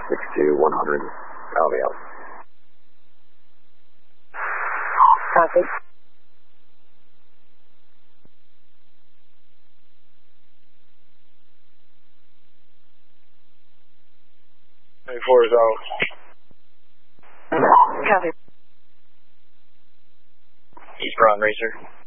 62-100. Copy out. Copy. Four is out. Copy. East Brown Racer.